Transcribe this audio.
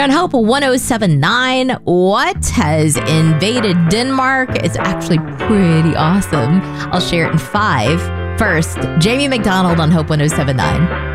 on Hope 1079. What has invaded Denmark? It's actually pretty awesome. I'll share it in 5. First, Jamie McDonald on Hope 1079.